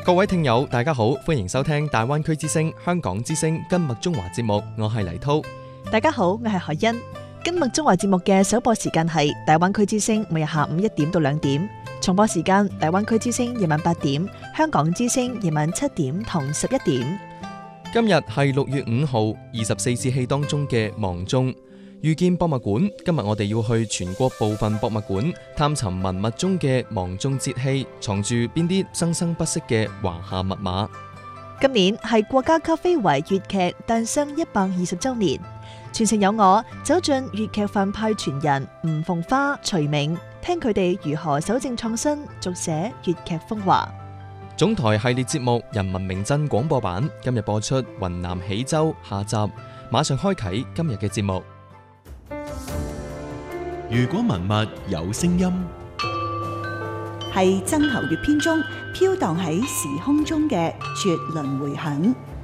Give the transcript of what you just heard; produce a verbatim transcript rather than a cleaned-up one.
各位聽友大家好，歡迎收聽大灣區之聲香港之聲今麥中華節目，我係黎濤。 大家好，我係海欣。今麥中華節目嘅首播時間係大灣區之聲每日下午一點到兩點，重播時間大灣區之聲夜晚八點，香港之聲夜晚七點同十一點。 今日係六月五號，二十四節氣當中嘅芒種。遇見博物館，今日我哋要去全國部分博物館探尋文物中嘅芒種節氣藏住邊啲生生不息嘅華夏密碼。 今年係國家級非遺粵劇誕生一百二十周年，全程有我走進粵劇范派傳人吳鳳花、徐銘，聽佢哋如何守正創新，續寫粵劇風華。 總台系列節目《人民名鎮》廣播版今日播出雲南喜洲下集，馬上開啟今日嘅節目。 如果文物有聲音， 係曾侯乙編中飄蕩喺時空中嘅絕倫迴響。